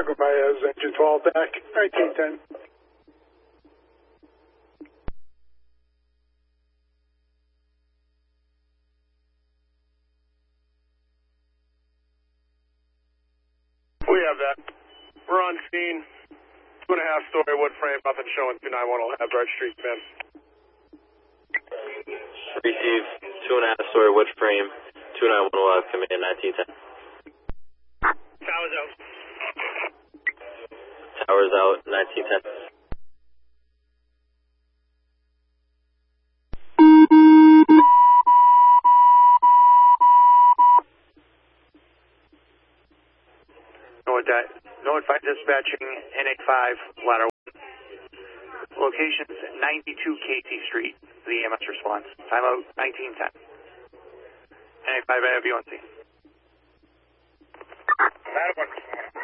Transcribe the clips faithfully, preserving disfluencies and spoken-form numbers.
Chicago Baez, engine twelve back, nineteen ten. We have that. We're on scene. Two and a half story wood frame, nothing showing two nine one will have Bright Street Fence. Receive two and a half story wood frame, two nine one will have command nineteen ten. Towers out. Towers out, nineteen ten. Norwood five dispatching N A five, ladder one. Locations ninety-two Casey Street, the E M S response. Timeout nineteen ten. N A five, I have you on scene. Ladder one.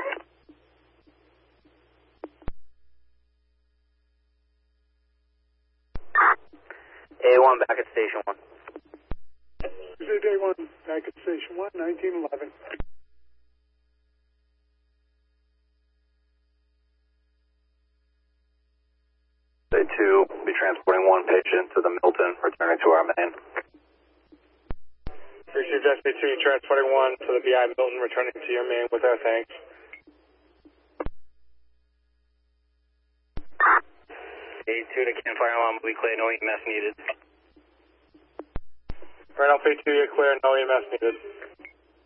A one back at station one. This is A one back at station one, nineteen eleven. Day two, will be transporting one patient to the Milton, returning to our main. Received S B two, transporting one to the B I Milton, returning to your main with our thanks. A two to campfire alarm, will be clear, no E M S needed. Right, Alpha two, you're clear, no E M S needed.